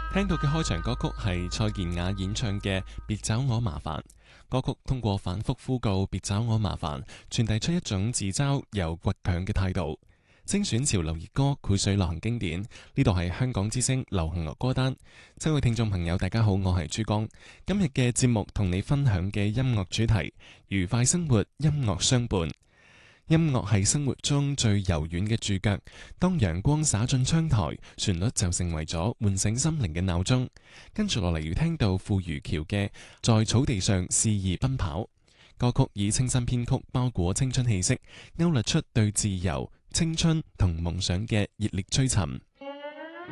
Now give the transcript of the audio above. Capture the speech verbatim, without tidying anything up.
聽到嘅開場歌曲係蔡健雅演唱嘅《別找我麻煩》。歌曲通過反覆呼告別找我麻煩，傳遞出一種自嘲又倔強嘅態度。精選潮流熱歌，膾水流行經典。呢度係香港之聲流行樂歌單。各位聽眾朋友，大家好，我係珠江。今日嘅節目同你分享嘅音樂主題：愉快生活，音樂相伴。音樂係生活中最柔軟嘅駐腳，當陽光灑進窗台，旋律就成為咗喚醒心靈嘅鬧鐘。跟住落嚟要聽到傅如喬嘅《在草地上肆意奔跑》。歌曲以清新編曲包裹青春氣息，勾勒出對自由、青春同夢想嘅熱烈追尋。